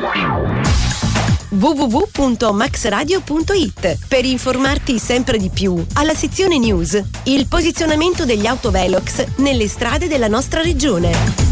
www.maxradio.it per informarti sempre di più. Alla sezione news, il posizionamento degli autovelox nelle strade della nostra regione.